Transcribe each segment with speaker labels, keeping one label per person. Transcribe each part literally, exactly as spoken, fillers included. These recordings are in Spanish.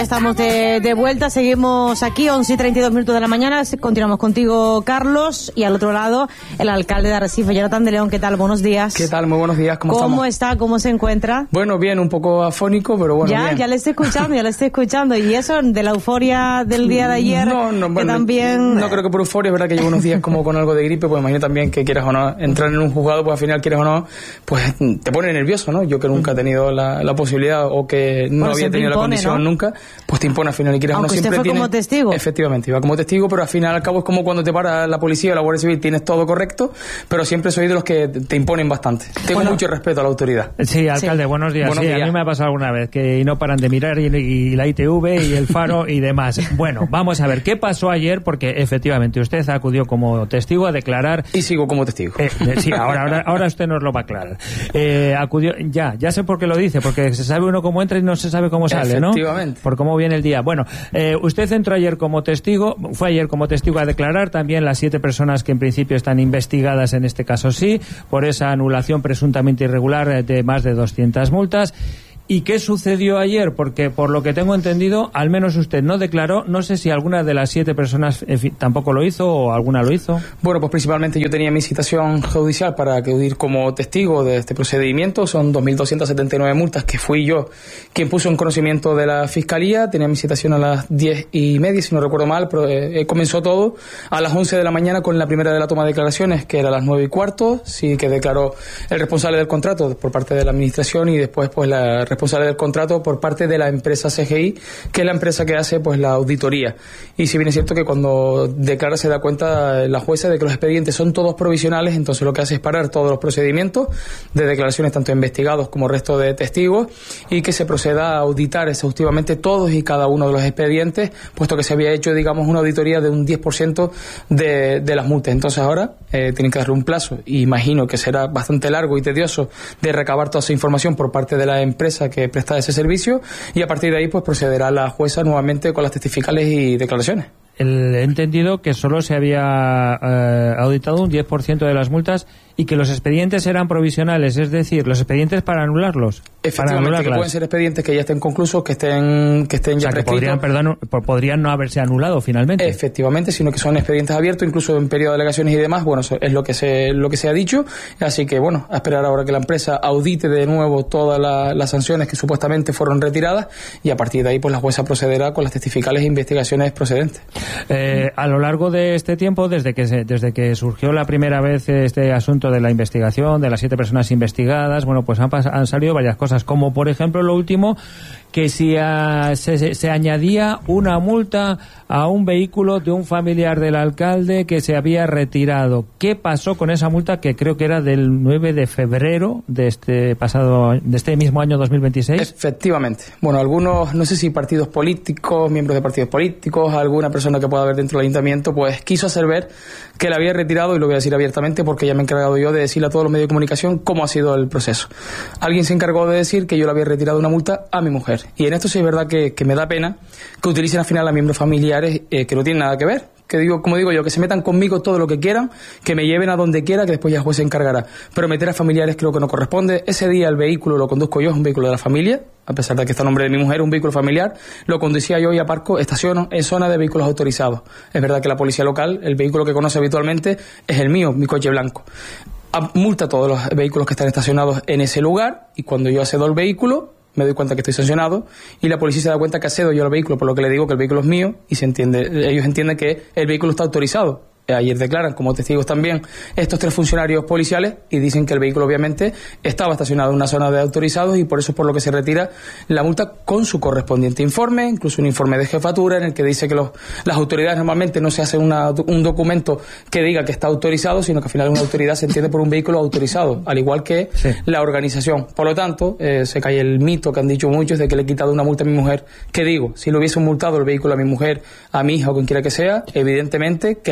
Speaker 1: Estamos de, de vuelta, seguimos aquí, once y treinta y dos minutos de la mañana. Continuamos contigo, Carlos, y al otro lado, el alcalde de Arrecife, Jonathan de León. ¿Qué tal? Buenos días.
Speaker 2: ¿Qué tal? Muy buenos días. ¿Cómo,
Speaker 1: ¿Cómo
Speaker 2: estamos?
Speaker 1: está? ¿Cómo se encuentra?
Speaker 2: Bueno, bien, un poco afónico, pero bueno,
Speaker 1: ya,
Speaker 2: bien.
Speaker 1: Ya le estoy escuchando, ya le estoy escuchando. ¿Y eso de la euforia del día de ayer?
Speaker 2: No, no,
Speaker 1: que
Speaker 2: bueno,
Speaker 1: también...
Speaker 2: no creo que por euforia, es verdad que llevo unos días como con algo de gripe, pues imagino también que quieras o no, entrar en un juzgado, pues al final quieres o no, pues te pone nervioso, ¿no? Yo que nunca he tenido la, la posibilidad o que no
Speaker 1: bueno,
Speaker 2: había tenido
Speaker 1: impone,
Speaker 2: la condición, ¿no? Nunca, pues te impone al final y quieres o no, siempre
Speaker 1: fue
Speaker 2: tiene...
Speaker 1: como testigo.
Speaker 2: Efectivamente, iba como testigo, pero al final al cabo es como cuando te para la policía o la Guardia Civil, tienes todo correcto, pero siempre soy de los que te imponen bastante. Tengo
Speaker 1: bueno,
Speaker 2: mucho respeto a la autoridad.
Speaker 3: Sí, alcalde,
Speaker 1: sí.
Speaker 3: buenos días.
Speaker 2: Buenos
Speaker 3: sí,
Speaker 2: días.
Speaker 3: A mí me ha pasado alguna vez que no paran de mirar y, y la I T V y el Faro y demás. Bueno, vamos a ver, ¿qué pasó ayer? Porque efectivamente usted acudió como testigo a declarar...
Speaker 2: Y sigo como testigo.
Speaker 3: Eh, eh, sí, ahora, ahora, ahora usted nos lo va a aclarar. Eh, acudió, ya, ya sé por qué lo dice, porque se sabe uno cómo entra y no se sabe cómo sale, ¿no?
Speaker 2: Efectivamente.
Speaker 3: Por cómo viene el día. Bueno, eh, usted entró ayer como testigo, fue ayer como testigo a declarar también las siete personas que en principio están investigadas, en este caso sí, por esa anulación presuntamente irregular de más de doscientas multas. ¿Y qué sucedió ayer? Porque por lo que tengo entendido, al menos usted no declaró. No sé si alguna de las siete personas en fin, tampoco lo hizo o alguna lo hizo.
Speaker 2: Bueno, pues principalmente yo tenía mi citación judicial para acudir como testigo de este procedimiento. Son dos mil doscientas setenta y nueve multas que fui yo quien puso en conocimiento de la Fiscalía. Tenía mi citación a las diez y media, si no recuerdo mal, pero eh, comenzó todo a las once de la mañana con la primera de la toma de declaraciones, que era a las nueve y cuarto. Sí que declaró el responsable del contrato por parte de la administración y después pues la responsable del contrato por parte de la empresa C G I, que es la empresa que hace pues la auditoría. Y si bien es cierto que cuando declara se da cuenta la jueza de que los expedientes son todos provisionales, entonces lo que hace es parar todos los procedimientos de declaraciones tanto investigados como resto de testigos y que se proceda a auditar exhaustivamente todos y cada uno de los expedientes, puesto que se había hecho, digamos, una auditoría de un diez por ciento de, de las multas. Entonces ahora eh, tienen que darle un plazo, y imagino que será bastante largo y tedioso de recabar toda esa información por parte de la empresa que presta ese servicio, y a partir de ahí pues procederá la jueza nuevamente con las testificales y declaraciones.
Speaker 3: El, he entendido que solo se había eh, auditado un diez por ciento de las multas y que los expedientes eran provisionales, es decir, los expedientes para anularlos.
Speaker 2: Efectivamente, para que pueden ser expedientes que ya estén conclusos, que estén que estén
Speaker 3: o
Speaker 2: ya
Speaker 3: sea, que
Speaker 2: prescritos.
Speaker 3: podrían, perdón, podrían no haberse anulado finalmente.
Speaker 2: Efectivamente, sino que son expedientes abiertos, incluso en periodo de alegaciones y demás. Bueno, eso es lo que se lo que se ha dicho. Así que, bueno, a esperar ahora que la empresa audite de nuevo todas la, las sanciones que supuestamente fueron retiradas, y a partir de ahí pues la jueza procederá con las testificales e investigaciones procedentes.
Speaker 3: Eh, a lo largo de este tiempo, desde que se, desde que surgió la primera vez este asunto de la investigación, de las siete personas investigadas, bueno, pues han, han salido varias cosas, como por ejemplo lo último, que si a, se, se añadía una multa a un vehículo de un familiar del alcalde que se había retirado. ¿Qué pasó con esa multa, que creo que era del nueve de febrero de este pasado, de este mismo año dos mil veintiséis?
Speaker 2: Efectivamente. Bueno, algunos, no sé si partidos políticos, miembros de partidos políticos, alguna persona que pueda haber dentro del ayuntamiento, pues quiso hacer ver que la había retirado, y lo voy a decir abiertamente porque ya me he encargado yo de decirle a todos los medios de comunicación cómo ha sido el proceso. Alguien se encargó de decir que yo le había retirado una multa a mi mujer, y en esto sí es verdad que, que me da pena que utilicen al final a miembros familiares eh, que no tienen nada que ver. Que digo, como digo yo, que se metan conmigo todo lo que quieran, que me lleven a donde quiera, que después ya el juez se encargará. Pero meter a familiares creo que no corresponde. Ese día el vehículo lo conduzco yo, es un vehículo de la familia, a pesar de que está a nombre de mi mujer, un vehículo familiar, lo conducía yo y aparco, estaciono en zona de vehículos autorizados. Es verdad que la policía local, el vehículo que conoce habitualmente es el mío, mi coche blanco. Multa a todos los vehículos que están estacionados en ese lugar, y cuando yo accedo al vehículo me doy cuenta que estoy sancionado, y la policía se da cuenta que accedo yo al vehículo, por lo que le digo que el vehículo es mío, y se entiende, ellos entienden que el vehículo está autorizado. Ayer declaran como testigos también estos tres funcionarios policiales y dicen que el vehículo obviamente estaba estacionado en una zona de autorizados, y por eso es por lo que se retira la multa con su correspondiente informe, incluso un informe de jefatura en el que dice que los, las autoridades normalmente no se hace una, un documento que diga que está autorizado, sino que al final una autoridad se entiende por un vehículo autorizado, al igual que sí. La organización. Por lo tanto, eh, se cae el mito que han dicho muchos de que le he quitado una multa a mi mujer. ¿Qué digo? Si le hubiesen multado el vehículo a mi mujer, a mi hija o quien quiera que sea, evidentemente que la paguen con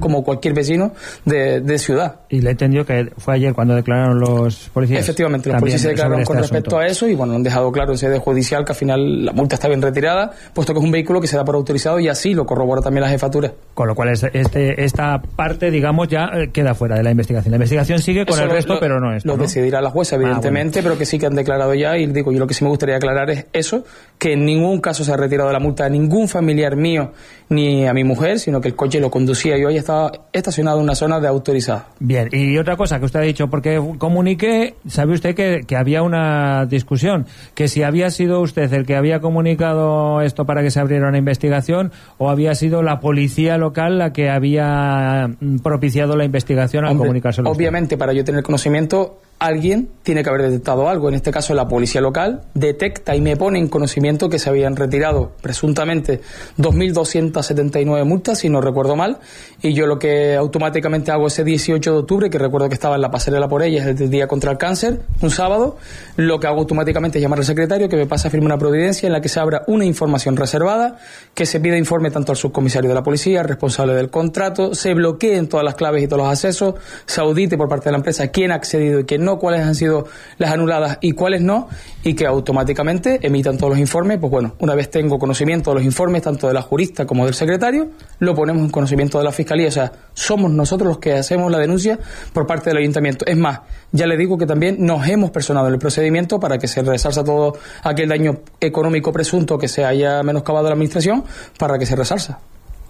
Speaker 2: como cualquier vecino de, de ciudad.
Speaker 3: Y le he entendido que fue ayer cuando declararon los policías.
Speaker 2: Efectivamente, los policías se declararon con
Speaker 3: este
Speaker 2: respecto
Speaker 3: asunto.
Speaker 2: a eso y bueno, han dejado claro en sede judicial que al final la multa está bien retirada, puesto que es un vehículo que se da por autorizado y así lo corrobora también la jefatura.
Speaker 3: Con lo cual este, esta parte, digamos, ya queda fuera de la investigación. La investigación sigue con
Speaker 2: eso
Speaker 3: el
Speaker 2: lo,
Speaker 3: resto,
Speaker 2: lo,
Speaker 3: pero no esto,
Speaker 2: Lo
Speaker 3: ¿no?
Speaker 2: decidirá la jueza, evidentemente, ah, bueno. Pero que sí que han declarado ya, y digo, yo lo que sí me gustaría aclarar es eso, que en ningún caso se ha retirado la multa a ningún familiar mío ni a mi mujer, sino que el coche lo conducía yo y estaba estacionado en una zona de autorizada.
Speaker 3: Bien, y otra cosa que usted ha dicho, porque comuniqué, sabe usted que, que había una discusión, que si había sido usted el que había comunicado esto para que se abriera una investigación o había sido la policía local la que había propiciado la investigación al
Speaker 2: Hombre,
Speaker 3: comunicárselo.
Speaker 2: Obviamente, para yo tener conocimiento, alguien tiene que haber detectado algo. En este caso, la policía local detecta y me pone en conocimiento que se habían retirado presuntamente dos mil doscientas setenta y nueve multas, si no recuerdo mal, y yo lo que automáticamente hago ese dieciocho de octubre, que recuerdo que estaba en la pasarela por ella, es el Día contra el Cáncer, un sábado, lo que hago automáticamente es llamar al secretario, que me pasa a firmar una providencia en la que se abra una información reservada, que se pida informe tanto al subcomisario de la policía, al responsable del contrato, se bloqueen todas las claves y todos los accesos, se audite por parte de la empresa quién ha accedido y quién no, cuáles han sido las anuladas y cuáles no, y que automáticamente emitan todos los informes. Pues bueno, una vez tengo conocimiento de los informes, tanto de la jurista como del secretario, lo ponemos en conocimiento de la Fiscalía. O sea, somos nosotros los que hacemos la denuncia por parte del Ayuntamiento. Es más, ya le digo que también nos hemos personado en el procedimiento para que se resarza todo aquel daño económico presunto que se haya menoscabado a la Administración, para que se resarza.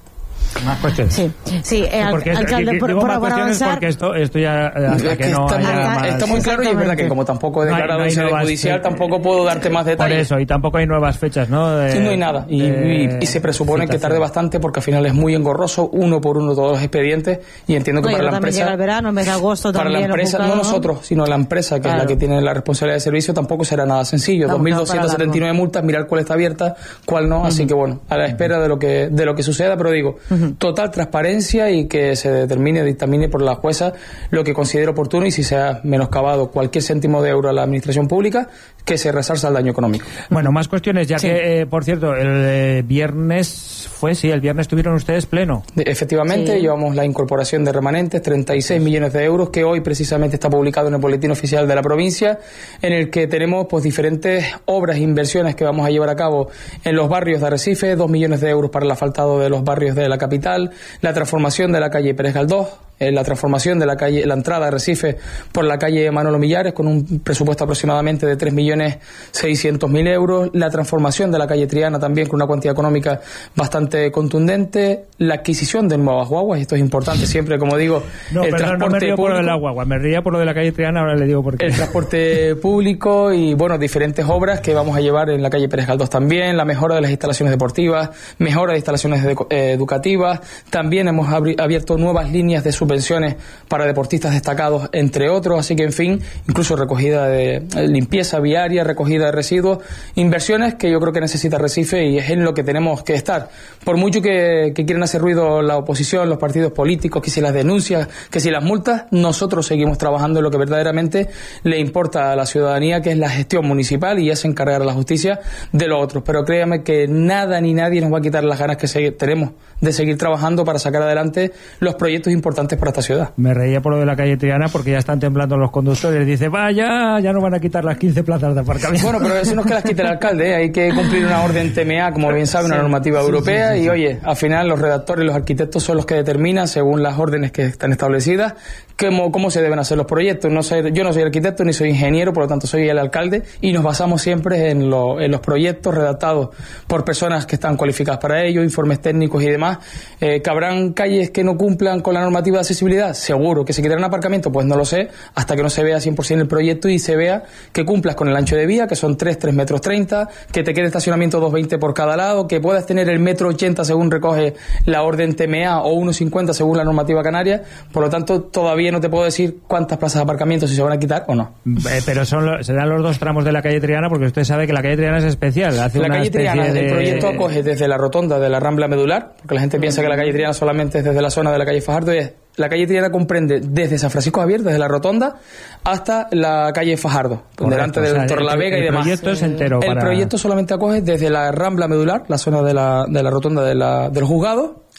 Speaker 3: Más cuestiones.
Speaker 1: Sí, sí, eh, al,
Speaker 3: porque
Speaker 1: alcalde,
Speaker 3: digo
Speaker 1: por,
Speaker 3: más
Speaker 1: por
Speaker 3: cuestiones
Speaker 1: avanzar...
Speaker 3: porque esto, esto ya hasta
Speaker 2: es
Speaker 3: que,
Speaker 2: que
Speaker 3: no
Speaker 2: está,
Speaker 3: haya
Speaker 1: muy,
Speaker 3: más...
Speaker 2: está muy claro, y es verdad que como tampoco he declarado
Speaker 3: no hay,
Speaker 2: en
Speaker 3: no
Speaker 2: sede judicial, tampoco puedo darte más detalles.
Speaker 3: Por eso, y tampoco hay nuevas fechas, ¿no? De,
Speaker 2: sí, no hay nada, y,
Speaker 3: de,
Speaker 2: y, y se presupone citación. Que tarde bastante, porque al final es muy engorroso, uno por uno todos los expedientes, y entiendo que
Speaker 1: no,
Speaker 2: para la empresa...
Speaker 1: llega el verano, en mes de agosto
Speaker 2: para
Speaker 1: también...
Speaker 2: la empresa, no nosotros, sino la empresa, que claro. Es la que tiene la responsabilidad de servicio, tampoco será nada sencillo. dos mil doscientas setenta y nueve multas, mirar cuál está abierta, cuál no, uh-huh. Así que bueno, a la espera de lo que de lo que suceda, pero digo, uh-huh. Total transparencia y que se determine, dictamine por la jueza lo que considere oportuno, y si se ha menoscabado cualquier céntimo de euro a la administración pública, que se resarza el daño económico.
Speaker 3: Bueno, más cuestiones, ya sí. que, eh, por cierto, el eh, viernes fue, sí, el viernes tuvieron ustedes pleno.
Speaker 2: Efectivamente, sí. Llevamos la incorporación de remanentes, treinta y seis millones de euros, que hoy precisamente está publicado en el Boletín Oficial de la provincia, en el que tenemos pues diferentes obras e inversiones que vamos a llevar a cabo en los barrios de Arrecife, dos millones de euros para el asfaltado de los barrios de la capital, la transformación de la calle Pérez Galdós, eh, la transformación de la calle, la entrada a Arrecife por la calle Manolo Millares, con un presupuesto aproximadamente de tres millones seiscientos mil euros, la transformación de la calle Triana también con una cuantía económica bastante contundente, la adquisición de nuevas guaguas, y esto es importante siempre, como digo,
Speaker 3: no,
Speaker 2: el
Speaker 3: perdón,
Speaker 2: transporte
Speaker 3: no me río
Speaker 2: público,
Speaker 3: por lo de la guagua, me ría por lo de la calle Triana, ahora le digo por qué.
Speaker 2: El transporte público y, bueno, diferentes obras que vamos a llevar en la calle Pérez Galdós también, la mejora de las instalaciones deportivas, mejora de instalaciones de, eh, educativas, también hemos abri- abierto nuevas líneas de subvenciones para deportistas destacados, entre otros, así que, en fin, incluso recogida de eh, limpieza viaria, recogida de residuos, inversiones que yo creo que necesita Arrecife, y es en lo que tenemos que estar. Por mucho que, que quieran hacer ruido la oposición, los partidos políticos, que si las denuncias, que si las multas, nosotros seguimos trabajando en lo que verdaderamente le importa a la ciudadanía, que es la gestión municipal, y es encargar a la justicia de lo otro. Pero créame que nada ni nadie nos va a quitar las ganas que se, tenemos de seguir trabajando para sacar adelante los proyectos importantes para esta ciudad.
Speaker 3: Me reía por lo de la calle Triana porque ya están temblando los conductores. Dice, vaya, ya no van a quitar las quince plazas de aparcamiento.
Speaker 2: Bueno, pero eso no es que las quite el alcalde, ¿eh? Hay que cumplir una orden T M A, como bien sabe, una normativa sí, europea, sí, sí, sí. Y oye, al final los redactores y los arquitectos son los que determinan, según las órdenes que están establecidas, cómo, cómo se deben hacer los proyectos. No soy, yo no soy arquitecto ni soy ingeniero, por lo tanto soy el alcalde, y nos basamos siempre en, lo, en los proyectos redactados por personas que están cualificadas para ello, informes técnicos y demás. Eh, ¿Que habrán calles que no cumplan con la normativa de accesibilidad? Seguro. ¿Que se quitarán aparcamiento? Pues no lo sé, hasta que no se vea cien por ciento el proyecto y se vea que cumplas con el ancho de vía, que son tres, tres metros treinta, que te quede estacionamiento dos veinte por cada lado, que puedas tener el metro ochenta según recoge la orden T M A, o uno cincuenta según la normativa canaria. Por lo tanto, todavía no te puedo decir cuántas plazas de aparcamiento, si se van a quitar o no.
Speaker 3: Eh, pero son lo, serán los dos tramos de la calle Triana, porque usted sabe que la calle Triana es especial. Hace
Speaker 2: la
Speaker 3: una
Speaker 2: calle Triana,
Speaker 3: de...
Speaker 2: el proyecto acoge desde la rotonda de la Rambla Medular, porque la gente piensa que la calle Triana solamente es desde la zona de la calle Fajardo, y es la calle Triana comprende desde San Francisco Javier, desde la rotonda, hasta la calle Fajardo, correcto, delante del o sea, Torrelavega y demás.
Speaker 3: El proyecto es entero.
Speaker 2: El
Speaker 3: para...
Speaker 2: proyecto solamente acoge desde la Rambla Medular, la zona de la, de la rotonda de la, del juzgado,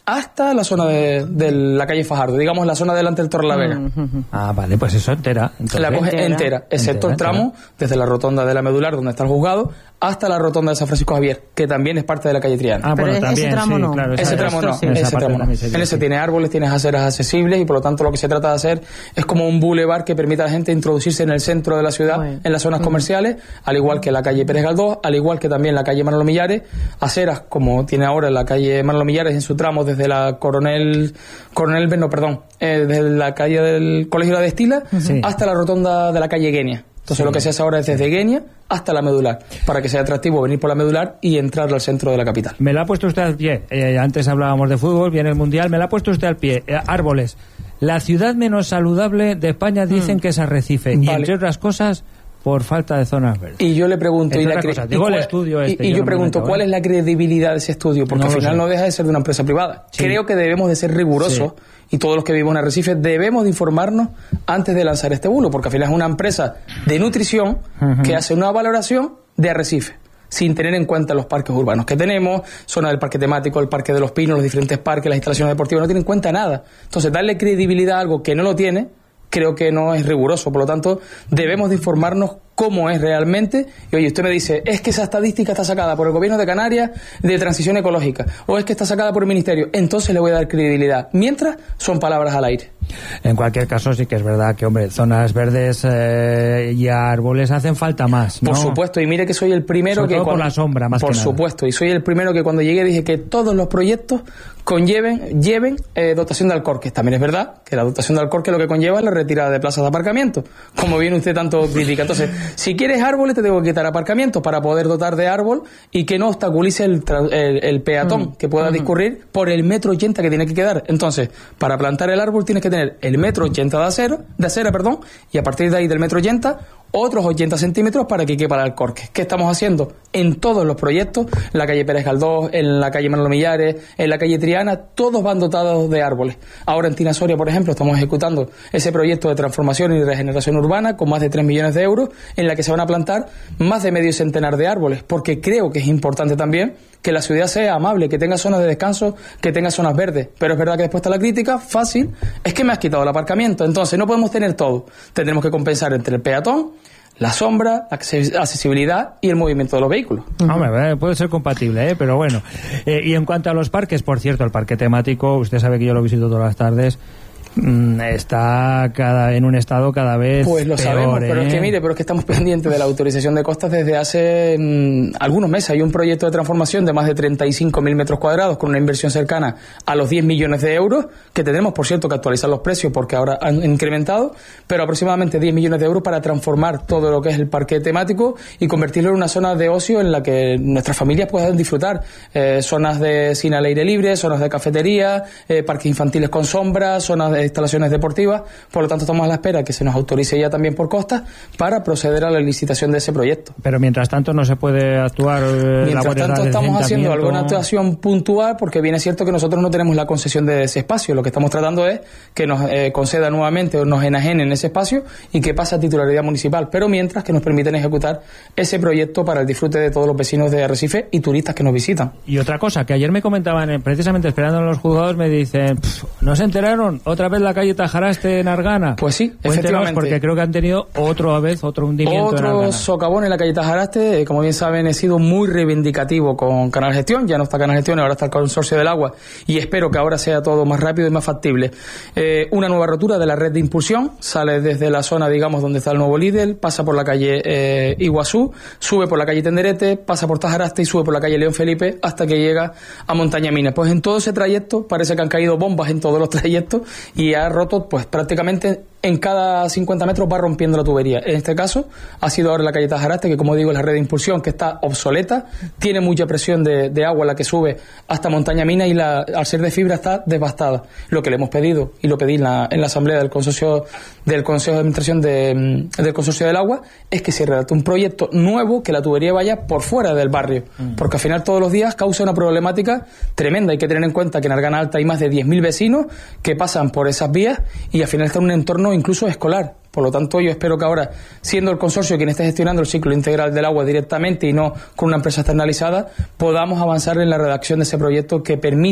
Speaker 2: hasta la zona de, de la calle Fajardo, digamos la zona delante del Torre La Vega.
Speaker 3: Uh-huh. Ah, vale, pues eso entera. Entonces,
Speaker 2: la coge
Speaker 1: entera,
Speaker 2: entera, excepto
Speaker 3: entera,
Speaker 2: el tramo
Speaker 3: entera.
Speaker 2: desde la rotonda de la Medular, donde está el juzgado, hasta la rotonda de San Francisco Javier, que también es parte de la calle Triana.
Speaker 3: Ah,
Speaker 1: Pero
Speaker 3: bueno,
Speaker 1: ese
Speaker 3: también,
Speaker 1: tramo
Speaker 3: sí,
Speaker 1: no.
Speaker 3: claro.
Speaker 2: Ese
Speaker 3: esa-
Speaker 2: tramo no,
Speaker 3: sí.
Speaker 2: ese
Speaker 3: Esa parte
Speaker 2: tramo no.
Speaker 3: también sería,
Speaker 2: En ese
Speaker 3: sí.
Speaker 2: tiene árboles, tienes aceras accesibles y por lo tanto lo que se trata de hacer es como un bulevar que permita a la gente introducirse en el centro de la ciudad,
Speaker 1: Bueno.
Speaker 2: en las zonas comerciales, al igual que la calle Pérez Galdós, al igual que también la calle Manolo Millares, aceras como tiene ahora la calle Manolo Millares en su tramo desde la Coronel, Coronel no, perdón, eh, desde la calle del Colegio de Estila
Speaker 3: Sí.
Speaker 2: hasta la rotonda de la calle Guenia. Entonces
Speaker 3: Sí.
Speaker 2: lo que se hace ahora es desde Guenia hasta la Medular, para que sea atractivo venir por la Medular y entrar al centro de la capital.
Speaker 3: Me la ha puesto usted al pie. Eh, antes hablábamos de fútbol, viene el Mundial. Me la ha puesto usted al pie. Eh, árboles. La ciudad menos saludable de España dicen que es Arrecife. Y
Speaker 2: Vale.
Speaker 3: entre otras cosas, por falta de zonas verdes.
Speaker 2: Y yo le pregunto,
Speaker 3: Entre
Speaker 2: y, la
Speaker 3: otras
Speaker 2: cre-
Speaker 3: cosas,
Speaker 2: y
Speaker 3: digo el
Speaker 2: cuál-
Speaker 3: estudio este,
Speaker 2: y- y
Speaker 3: yo
Speaker 2: yo
Speaker 3: no me
Speaker 2: pregunto,
Speaker 3: meto,
Speaker 2: ¿cuál
Speaker 3: ¿eh?
Speaker 2: es la credibilidad de ese estudio? Porque
Speaker 3: No
Speaker 2: al
Speaker 3: lo
Speaker 2: final
Speaker 3: sé.
Speaker 2: no deja de ser de una empresa privada.
Speaker 3: Sí.
Speaker 2: Creo que debemos de ser rigurosos y todos los que vivimos en Arrecife debemos de informarnos antes de lanzar este bulo, porque al final es una empresa de nutrición
Speaker 3: Ujú.
Speaker 2: que hace una valoración de Arrecife, sin tener en cuenta los parques urbanos que tenemos, zona del parque temático, el parque de los Pinos, los diferentes parques, las instalaciones deportivas, no tienen en cuenta nada. Entonces, darle credibilidad a algo que no lo tiene, creo que no es riguroso. Por lo tanto, debemos de informarnos cómo es realmente. Y oye, usted me dice, es que esa estadística está sacada por el gobierno de Canarias de transición ecológica, o es que está sacada por el ministerio. Entonces le voy a dar credibilidad. Mientras, son palabras al aire.
Speaker 3: En cualquier caso, sí que es verdad que, hombre, zonas verdes eh, y árboles hacen falta más, ¿no?
Speaker 2: Por supuesto, y mire que soy el primero
Speaker 3: Sobre
Speaker 2: que
Speaker 3: todo por
Speaker 2: cuando-
Speaker 3: la sombra, más
Speaker 2: por
Speaker 3: que nada.
Speaker 2: supuesto, y soy el primero que cuando llegué dije que todos los proyectos conlleven lleven eh, dotación de alcorques. También es verdad que la dotación de alcorques lo que conlleva es la retirada de plazas de aparcamiento, como bien usted tanto critica. Entonces, si quieres árboles te tengo que quitar aparcamientos para poder dotar de árbol y que no obstaculice el, tra- el, el peatón
Speaker 1: Mm.
Speaker 2: que pueda discurrir por el metro ochenta que tiene que quedar. Entonces, para plantar el árbol tienes que tener el metro ochenta de acero, de acera, perdón, y a partir de ahí del metro ochenta otros ochenta centímetros para que quepa el alcorque. ¿Qué estamos haciendo? En todos los proyectos, en la calle Pérez Galdós, en la calle Manolo Millares, en la calle Triana, todos van dotados de árboles. Ahora en Tina Soria, por ejemplo, estamos ejecutando ese proyecto de transformación y regeneración urbana con más de tres millones de euros, en la que se van a plantar más de medio centenar de árboles, porque creo que es importante también que la ciudad sea amable, que tenga zonas de descanso, que tenga zonas verdes. Pero es verdad que después está la crítica fácil, es que me has quitado el aparcamiento. Entonces no podemos tener todo. Tendremos que compensar entre el peatón, la sombra, la acces- accesibilidad y el movimiento de los vehículos.
Speaker 3: Hombre, eh, puede ser compatible, ¿eh? Pero bueno. Eh, y en cuanto a los parques, por cierto, el parque temático, usted sabe que yo lo visito todas las tardes, mm, está cada en un estado cada vez
Speaker 2: Pues lo
Speaker 3: peor,
Speaker 2: sabemos, pero
Speaker 3: ¿eh?
Speaker 2: es que mire, pero es que estamos pendientes de la autorización de costas desde hace mm, algunos meses. Hay un proyecto de transformación de más de treinta y cinco mil metros cuadrados con una inversión cercana a los diez millones de euros, que tendremos, por cierto, que actualizar los precios porque ahora han incrementado, pero aproximadamente diez millones de euros para transformar todo lo que es el parque temático y convertirlo en una zona de ocio en la que nuestras familias puedan disfrutar. Eh, zonas de cine al aire libre, zonas de cafetería, eh, parques infantiles con sombra, zonas de instalaciones deportivas. Por lo tanto, estamos a la espera que se nos autorice ya también por costas para proceder a la licitación de ese proyecto.
Speaker 3: Pero mientras tanto no se puede actuar eh,
Speaker 2: Mientras
Speaker 3: labores
Speaker 2: tanto,
Speaker 3: de
Speaker 2: estamos haciendo
Speaker 3: asentamiento.
Speaker 2: alguna actuación puntual porque bien es cierto que nosotros no tenemos la concesión de ese espacio. Lo que estamos tratando es que nos eh, conceda nuevamente o nos enajenen ese espacio y que pase a titularidad municipal. Pero mientras que nos permiten ejecutar ese proyecto para el disfrute de todos los vecinos de Arrecife y turistas que nos visitan.
Speaker 3: Y otra cosa, que ayer me comentaban, eh, precisamente esperando en los juzgados, me dicen, "Pff, ¿no se enteraron? Otra vez la calle Tajaraste en Argana.
Speaker 2: Pues sí,
Speaker 3: Cuéntenos,
Speaker 2: efectivamente.
Speaker 3: porque creo que han tenido otra vez otro hundimiento en
Speaker 2: Otro
Speaker 3: Argana.
Speaker 2: socavón en la calle Tajaraste. Eh, como bien saben, he sido muy reivindicativo con Canal Gestión. Ya no está Canal Gestión, ahora está el Consorcio del Agua. Y espero que ahora sea todo más rápido y más factible. Eh, una nueva rotura de la red de impulsión. Sale desde la zona, digamos, donde está el nuevo Lidl, pasa por la calle eh, Iguazú, sube por la calle Tenderete, pasa por Tajaraste y sube por la calle León Felipe hasta que llega a Montaña Mina. Pues en todo ese trayecto parece que han caído bombas en todos los trayectos y ha roto pues prácticamente en cada cincuenta metros va rompiendo la tubería. En este caso ha sido ahora la calle Tajaraste, que como digo es la red de impulsión que está obsoleta, tiene mucha presión de, de agua la que sube hasta Montaña Mina y la, al ser de fibra está devastada. Lo que le hemos pedido y lo pedí en la, en la asamblea del consorcio del Consejo de Administración de, del Consorcio del Agua es que se redacte un proyecto nuevo que la tubería vaya por fuera del barrio, mm. porque al final todos los días causa una problemática tremenda. Hay que tener en cuenta que en Argana Alta hay más de diez mil vecinos que pasan por esas vías y al final está en un entorno incluso escolar. Por lo tanto, yo espero que ahora, siendo el consorcio quien esté gestionando el ciclo integral del agua directamente y no con una empresa externalizada, podamos avanzar en la redacción de ese proyecto que permita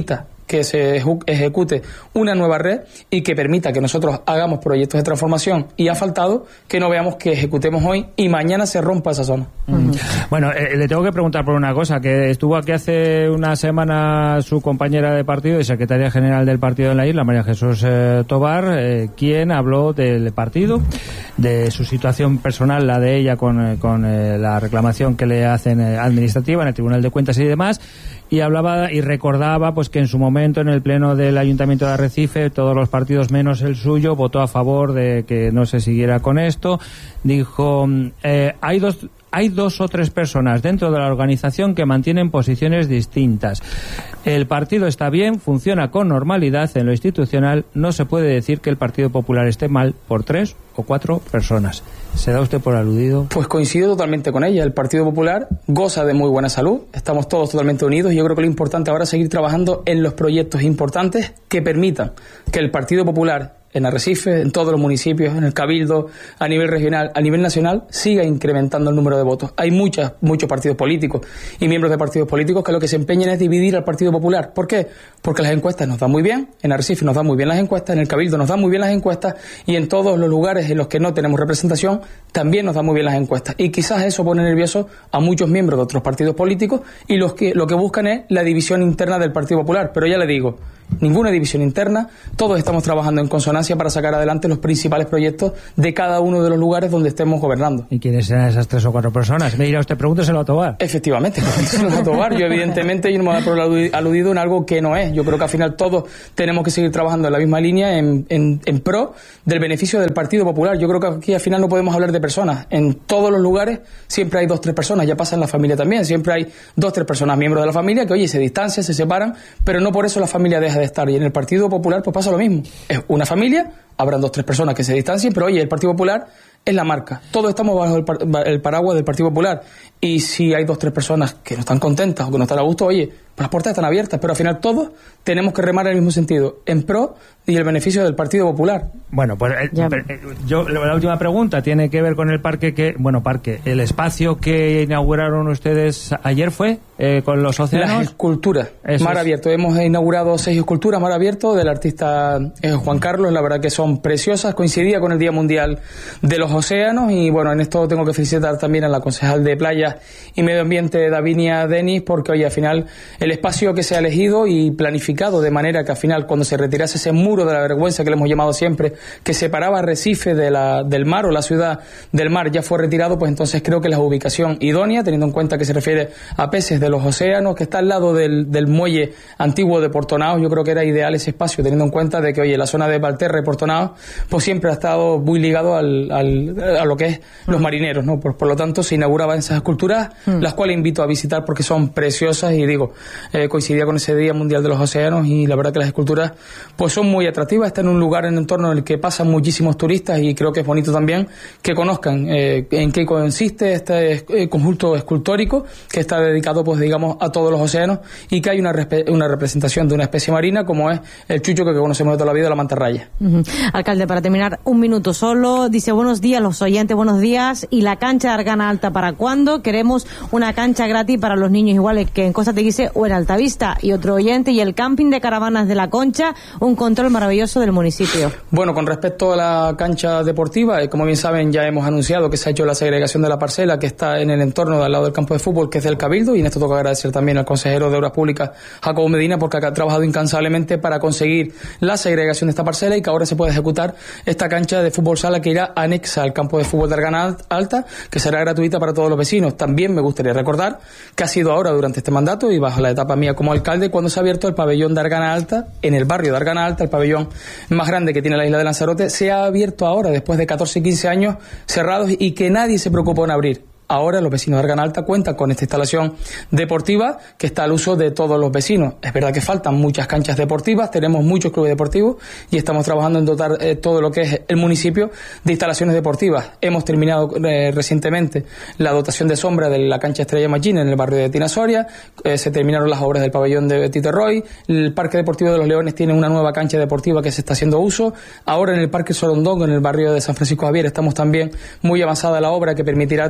Speaker 2: que se ejecute una nueva red y que permita que nosotros hagamos proyectos de transformación, y ha faltado que no veamos que ejecutemos hoy y mañana se rompa esa zona.
Speaker 3: Uh-huh. Bueno, eh, le tengo que preguntar por una cosa, que estuvo aquí hace una semana su compañera de partido y secretaria general del partido en la isla, María Jesús eh, Tobar, eh, quien habló del partido, de su situación personal, la de ella con, eh, con eh, la reclamación que le hacen eh, administrativa en el Tribunal de Cuentas y demás, y hablaba y recordaba pues que en su momento en el pleno del Ayuntamiento de Arrecife todos los partidos menos el suyo votó a favor de que no se siguiera con esto. Dijo, eh, hay dos hay dos o tres personas dentro de la organización que mantienen posiciones distintas. El partido está bien, funciona con normalidad en lo institucional, no se puede decir que el Partido Popular esté mal por tres o cuatro personas. ¿Se da usted por aludido?
Speaker 2: Pues coincido totalmente con ella. El Partido Popular goza de muy buena salud, estamos todos totalmente unidos y yo creo que lo importante ahora es seguir trabajando en los proyectos importantes que permitan que el Partido Popular en Arrecife, en todos los municipios, en el Cabildo, a nivel regional, a nivel nacional, siga incrementando el número de votos. Hay muchas, muchos partidos políticos y miembros de partidos políticos que lo que se empeñan es dividir al Partido Popular. ¿Por qué? Porque las encuestas nos dan muy bien, en Arrecife nos dan muy bien las encuestas, en el Cabildo nos dan muy bien las encuestas y en todos los lugares en los que no tenemos representación también nos dan muy bien las encuestas. Y quizás eso pone nervioso a muchos miembros de otros partidos políticos y los que lo que buscan es la división interna del Partido Popular. Pero ya le digo, ninguna división interna, todos estamos trabajando en consonancia para sacar adelante los principales proyectos de cada uno de los lugares donde estemos gobernando.
Speaker 3: ¿Y quiénes serán esas tres o cuatro personas? Me dirá usted, pregúnteselo a Tobar.
Speaker 2: Efectivamente, pregúnteselo a Tobar. Yo evidentemente yo no me voy a aludido en algo que no es. Yo creo que al final todos tenemos que seguir trabajando en la misma línea en, en, en pro del beneficio del Partido Popular. Yo creo que aquí al final no podemos hablar de personas. En todos los lugares siempre hay dos, tres personas, ya pasa en la familia también, siempre hay dos, tres personas, miembros de la familia, que oye, se distancian, se separan, pero no por eso la familia deja de estar. Y en el Partido Popular pues pasa lo mismo. Es una familia, habrán dos, tres personas que se distancien, pero oye, el Partido Popular es la marca. Todos estamos bajo el, par el paraguas del Partido Popular. Y si hay dos, tres personas que no están contentas o que no están a gusto, oye, pues las puertas están abiertas, pero al final todos tenemos que remar en el mismo sentido, en pro y el beneficio del Partido Popular.
Speaker 3: Bueno, pues eh, eh, yo la última pregunta tiene que ver con el parque que, bueno, parque, el espacio que inauguraron ustedes ayer fue eh, con los océanos.
Speaker 2: Las esculturas,
Speaker 3: Eso
Speaker 2: mar
Speaker 3: es.
Speaker 2: abierto. Hemos inaugurado seis esculturas mar abierto del artista eh, Juan Carlos, la verdad que son preciosas, coincidía con el Día Mundial de los Océanos y bueno, en esto tengo que felicitar también a la concejal de Playas y Medio Ambiente, Davinia Denis, porque oye, al final el espacio que se ha elegido y planificado de manera que al final cuando se retirase ese muro de la vergüenza que le hemos llamado siempre, que separaba Arrecife de la, del mar o la ciudad del mar, ya fue retirado, pues entonces creo que la ubicación idónea, teniendo en cuenta que se refiere a peces de los océanos, que está al lado del, del muelle antiguo de Portonaos, yo creo que era ideal ese espacio, teniendo en cuenta de que oye, la zona de Valterra y Portonaos, pues siempre ha estado muy ligado al, al, a lo que es los marineros, ¿no? Por, por lo tanto se inauguraban esas esculturas, mm. las cuales invito a visitar porque son preciosas y digo, eh, coincidía con ese Día Mundial de los Océanos y la verdad que las esculturas pues son muy atractivas, están en un lugar en el entorno en el que pasan muchísimos turistas y creo que es bonito también que conozcan eh, en qué consiste este eh, conjunto escultórico que está dedicado pues digamos a todos los océanos y que hay una, una representación de una especie marina como es el chucho que conocemos de toda la vida, la mantarraya.
Speaker 1: Uh-huh. Alcalde, para terminar, un minuto solo, dice buenos días los oyentes, buenos días, y la cancha de Argana Alta ¿para cuándo? Queremos una cancha gratis para los niños iguales que en Costa Teguise o en Altavista. Y otro oyente, y el camping de caravanas de la Concha, un control maravilloso del municipio.
Speaker 2: Bueno, con respecto a la cancha deportiva, eh, como bien saben, ya hemos anunciado que se ha hecho la segregación de la parcela que está en el entorno de al lado del campo de fútbol, que es del Cabildo, y en esto toca agradecer también al consejero de Obras Públicas, Jacobo Medina, porque ha trabajado incansablemente para conseguir la segregación de esta parcela y que ahora se pueda ejecutar esta cancha de fútbol sala que irá anexa al campo de fútbol de Argana Alta, que será gratuita para todos los vecinos. También me gustaría recordar que ha sido ahora durante este mandato y bajo la etapa mía como alcalde cuando se ha abierto el pabellón de Argana Alta, en el barrio de Argana Alta, el pabellón más grande que tiene la isla de Lanzarote, se ha abierto ahora después de catorce y quince años cerrados y que nadie se preocupó en abrir. Ahora los vecinos de Argana Alta cuentan con esta instalación deportiva que está al uso de todos los vecinos. Es verdad que faltan muchas canchas deportivas, tenemos muchos clubes deportivos y estamos trabajando en dotar eh, todo lo que es el municipio de instalaciones deportivas. Hemos terminado eh, recientemente la dotación de sombra de la cancha Estrella Machín en el barrio de Tina Soria, eh, se terminaron las obras del pabellón de Tito Roy, el Parque Deportivo de los Leones tiene una nueva cancha deportiva que se está haciendo uso, ahora en el Parque Sorondongo, en el barrio de San Francisco Javier, estamos también muy avanzada la obra que permitirá tener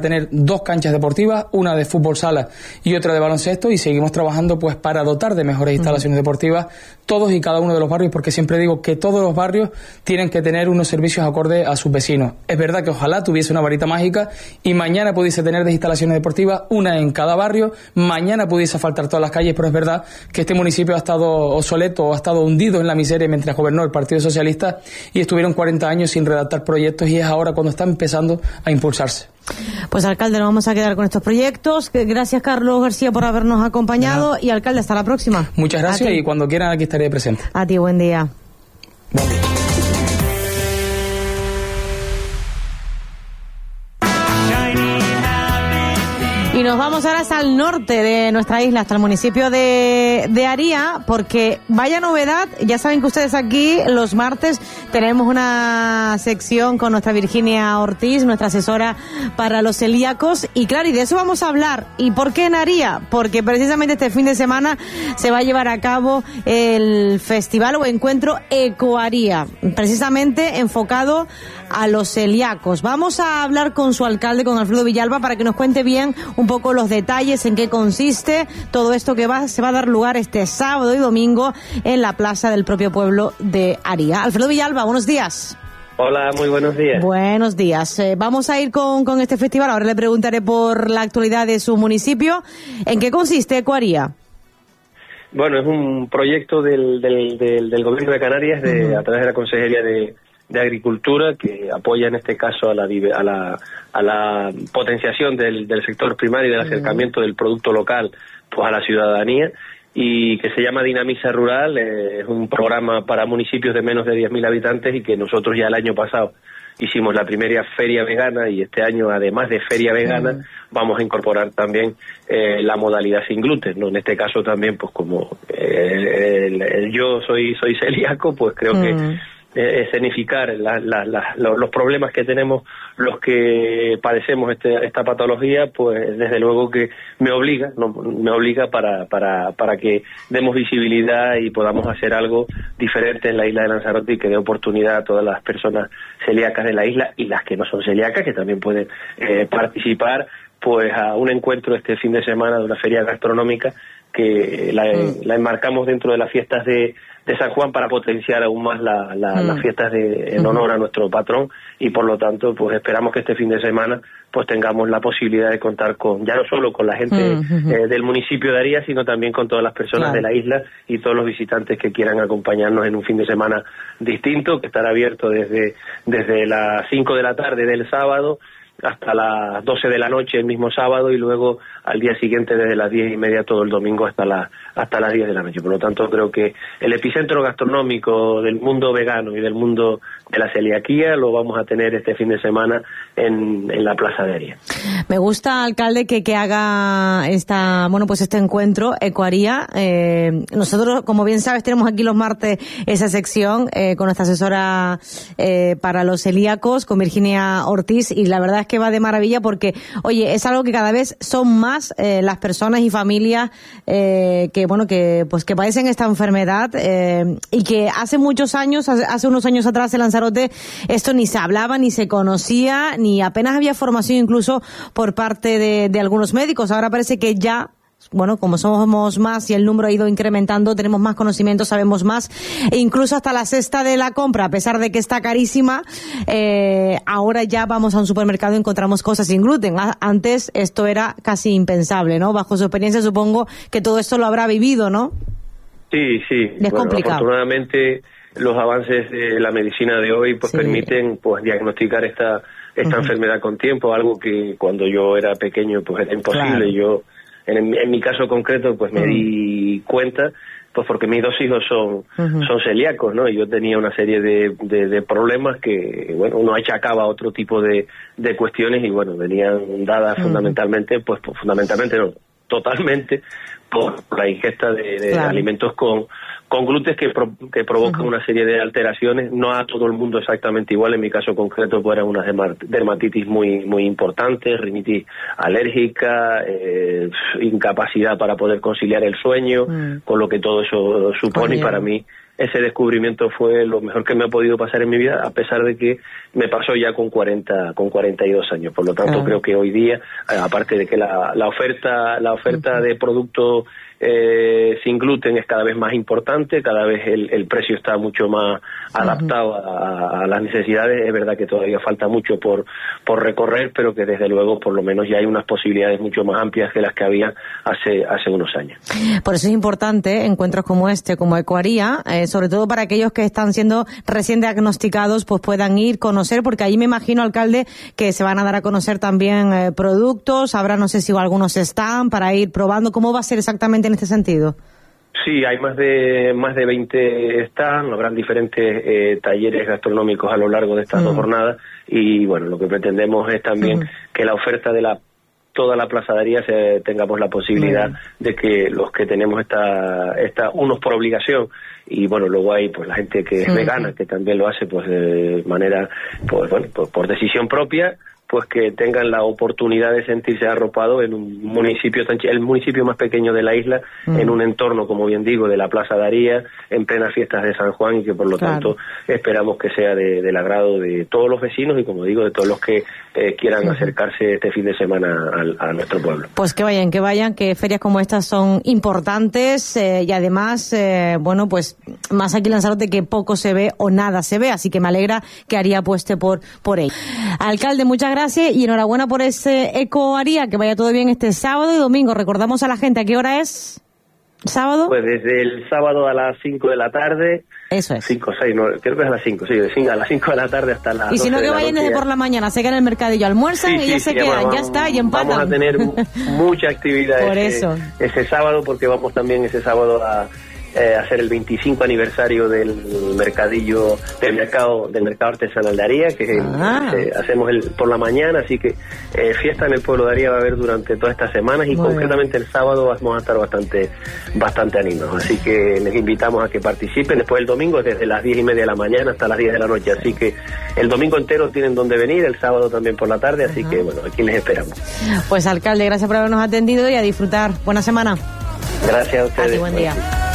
Speaker 2: dos canchas deportivas, una de fútbol sala y otra de baloncesto, y seguimos trabajando pues para dotar de mejores instalaciones deportivas todos y cada uno de los barrios, porque siempre digo que todos los barrios tienen que tener unos servicios acordes a sus vecinos. Es verdad que ojalá tuviese una varita mágica y mañana pudiese tener de instalaciones deportivas una en cada barrio, mañana pudiese faltar todas las calles, pero es verdad que este municipio ha estado obsoleto o ha estado hundido en la miseria mientras gobernó el Partido Socialista y estuvieron cuarenta años sin redactar proyectos, y es ahora cuando está empezando a impulsarse.
Speaker 1: Pues alcalde, nos vamos a quedar con estos proyectos. Gracias, Carlos García, por habernos acompañado. Ajá. Y alcalde, hasta la próxima.
Speaker 2: Muchas gracias, y cuando quieran aquí estaré presente.
Speaker 1: A ti, buen día.
Speaker 2: Buen día.
Speaker 1: Y nos vamos ahora hasta el norte de nuestra isla, hasta el municipio de, de Aría, porque vaya novedad, ya saben que ustedes aquí los martes tenemos una sección con nuestra Virginia Ortiz, nuestra asesora para los celíacos, y claro, y de eso vamos a hablar. ¿Y por qué en Aría? Porque precisamente este fin de semana se va a llevar a cabo el festival o encuentro Ecoaría, precisamente enfocado a los celíacos. Vamos a hablar con su alcalde, con Alfredo Villalba, para que nos cuente bien un poco los detalles, en qué consiste todo esto que va, se va a dar lugar este sábado y domingo en la plaza del propio pueblo de Aría. Alfredo Villalba, buenos días.
Speaker 4: Hola, muy buenos días.
Speaker 1: Buenos días. Eh, vamos a ir con, con este festival. Ahora le preguntaré por la actualidad de su municipio. ¿En qué consiste Ecoaría?
Speaker 4: Bueno, es un proyecto del, del, del, del Gobierno de Canarias de, uh-huh. a través de la Consejería de, de Agricultura, que apoya en este caso a la, a la, a la potenciación del, del sector primario y del acercamiento del producto local pues a la ciudadanía, y que se llama Dinamiza Rural. Eh, es un programa para municipios de menos de diez mil habitantes, y que nosotros ya el año pasado hicimos la primera feria vegana, y este año, además de feria vegana, uh-huh. vamos a incorporar también eh, la modalidad sin gluten, ¿no? En este caso también, pues como eh, el, el, yo soy soy celíaco, pues creo uh-huh. que escenificar la, la, la, los problemas que tenemos los que padecemos este, esta patología, pues desde luego que me obliga, no, me obliga para, para, para que demos visibilidad y podamos hacer algo diferente en la isla de Lanzarote, y que dé oportunidad a todas las personas celíacas de la isla, y las que no son celíacas, que también pueden eh, participar pues a un encuentro este fin de semana de una feria gastronómica que la, mm. la enmarcamos dentro de las fiestas de, de San Juan, para potenciar aún más la, la, mm. las fiestas de, en honor a nuestro patrón, y por lo tanto pues esperamos que este fin de semana pues tengamos la posibilidad de contar con, ya no solo con la gente mm. eh, del municipio de Aría, sino también con todas las personas claro. de la isla y todos los visitantes que quieran acompañarnos en un fin de semana distinto, que estará abierto desde, desde las cinco de la tarde del sábado hasta las doce de la noche el mismo sábado, y luego al día siguiente desde las diez y media todo el domingo hasta la, hasta las diez de la noche. Por lo tanto, creo que el epicentro gastronómico del mundo vegano y del mundo de la celiaquía lo vamos a tener este fin de semana en, en la Plaza de Aría.
Speaker 1: Me gusta, alcalde, que, que haga esta, bueno, pues este encuentro Ecoaría. Eh, nosotros, como bien sabes, tenemos aquí los martes esa sección eh, con nuestra asesora eh, para los celíacos, con Virginia Ortiz, y la verdad es que va de maravilla, porque, oye, es algo que cada vez son más eh, las personas y familias eh, que, bueno, que pues que padecen esta enfermedad, eh, y que hace muchos años, hace, hace unos años atrás en Lanzarote, esto ni se hablaba, ni se conocía, ni apenas había formación incluso por parte de, de algunos médicos. Ahora parece que ya, bueno, como somos más y el número ha ido incrementando, tenemos más conocimiento, sabemos más, e incluso hasta la cesta de la compra, a pesar de que está carísima, eh, ahora ya vamos a un supermercado y encontramos cosas sin gluten. Antes esto era casi impensable, ¿no? Bajo su experiencia supongo que todo esto lo habrá vivido, ¿no?
Speaker 4: Sí, sí.
Speaker 1: Es bueno, complicado.
Speaker 4: Afortunadamente los avances de la medicina de hoy pues sí. permiten pues diagnosticar esta esta uh-huh. enfermedad con tiempo, algo que cuando yo era pequeño pues era imposible. Claro. Yo En, en mi caso concreto, pues me uh-huh. di cuenta, pues porque mis dos hijos son uh-huh. son celíacos, ¿no? Y yo tenía una serie de, de, de problemas que, bueno, uno achacaba a otro tipo de, de cuestiones, y bueno, venían dadas uh-huh. fundamentalmente, pues, pues fundamentalmente no, totalmente por la ingesta de, de claro. alimentos con con gluten que, pro, que provocan uh-huh. una serie de alteraciones, no a todo el mundo exactamente igual. En mi caso concreto pues eran unas dermatitis muy muy importantes, rinitis alérgica, eh, incapacidad para poder conciliar el sueño, uh-huh. con lo que todo eso supone. Uh-huh. Y para mí ese descubrimiento fue lo mejor que me ha podido pasar en mi vida, a pesar de que me pasó ya con cuarenta, con cuarenta y dos años. Por lo tanto, ah. creo que hoy día, aparte de que la, la oferta, la oferta de productos eh, sin gluten es cada vez más importante, cada vez el, el precio está mucho más adaptado a, a las necesidades. Es verdad que todavía falta mucho por, por recorrer, pero que desde luego por lo menos ya hay unas posibilidades mucho más amplias que las que había hace, hace unos años.
Speaker 1: Por eso es importante encuentros como este, como Ecoaría, eh, sobre todo para aquellos que están siendo recién diagnosticados, pues puedan ir, conocer, porque allí me imagino, alcalde, que se van a dar a conocer también eh, productos, habrá no sé si algunos están para ir probando. ¿Cómo va a ser exactamente en este sentido?
Speaker 4: Sí, hay más de más de veinte stands, habrán diferentes eh, talleres gastronómicos a lo largo de estas mm. dos jornadas, y bueno, lo que pretendemos es también mm. que la oferta de la toda la plazadería se, tengamos la posibilidad mm. de que los que tenemos esta, esta unos por obligación, y bueno, luego hay pues la gente que es mm. vegana, que también lo hace pues de manera, pues bueno, pues, por decisión propia, pues que tengan la oportunidad de sentirse arropados en un municipio, tan el municipio más pequeño de la isla, mm. en un entorno, como bien digo, de la Plaza Daría, en plenas fiestas de San Juan, y que por lo claro. tanto esperamos que sea de, del agrado de todos los vecinos y, como digo, de todos los que eh, quieran mm. acercarse este fin de semana a, a nuestro pueblo.
Speaker 1: Pues que vayan, que vayan, que ferias como estas son importantes eh, y además, eh, bueno, pues más aquí en Lanzarote que poco se ve o nada se ve, así que me alegra que Aría apueste por, por ello. Alcalde, muchas gracias. Gracias y enhorabuena por ese Ecoaría, que vaya todo bien este sábado y domingo. Recordamos a la gente, ¿a qué hora es? ¿Sábado?
Speaker 4: Pues desde el sábado a las cinco de la tarde.
Speaker 1: Eso es.
Speaker 4: cinco, seis, no, creo que es a las cinco, sí, de cinco, a las cinco de la tarde hasta las
Speaker 1: Y si no, que vayan desde por la mañana, se quedan en el mercadillo, almuerzan sí, y ya sí, se sí, quedan, vamos, ya está, y empatan.
Speaker 4: Vamos a tener mucha actividad
Speaker 1: por
Speaker 4: ese,
Speaker 1: eso.
Speaker 4: ese sábado, porque vamos también ese sábado a... Eh, hacer el veinticinco aniversario del mercadillo del mercado del mercado artesanal de Aría, que ah. eh, hacemos el por la mañana, así que eh, fiesta en el pueblo de Aría va a haber durante todas estas semanas, y Muy concretamente bien. el sábado vamos a estar bastante bastante animados, así que les invitamos a que participen. Después el domingo desde las diez y media de la mañana hasta las diez de la noche, así que el domingo entero tienen donde venir, el sábado también por la tarde, así Ajá. que bueno, aquí les esperamos.
Speaker 1: Pues alcalde, gracias por habernos atendido y a disfrutar. Buena semana.
Speaker 4: Gracias a ustedes.
Speaker 1: Aquí, buen día.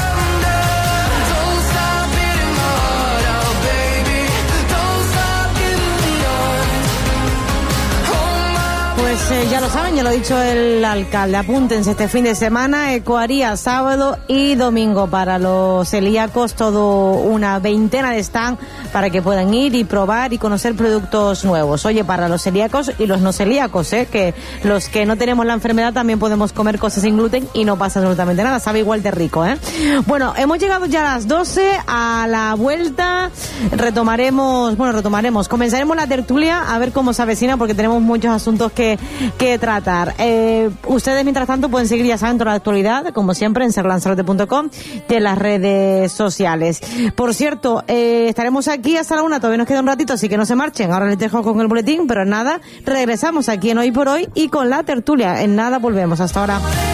Speaker 1: Pues eh, ya lo saben, ya lo ha dicho el alcalde, apúntense este fin de semana, Ecoaría sábado y domingo para los celíacos, todo una veintena de stand para que puedan ir y probar y conocer productos nuevos. Oye, para los celíacos y los no celíacos, ¿eh? Que los que no tenemos la enfermedad también podemos comer cosas sin gluten y no pasa absolutamente nada, sabe igual de rico, ¿eh? Bueno, hemos llegado ya a las doce, a la vuelta retomaremos, bueno, retomaremos, comenzaremos la tertulia a ver cómo se avecina, porque tenemos muchos asuntos que que tratar. Eh, ustedes, mientras tanto, pueden seguir, ya saben, toda la actualidad, como siempre, en ser lanzarote punto com, de las redes sociales. Por cierto, eh, estaremos aquí hasta la una, todavía nos queda un ratito, así que no se marchen. Ahora les dejo con el boletín, pero en nada, regresamos aquí en Hoy por Hoy y con la tertulia. En nada volvemos. Hasta ahora.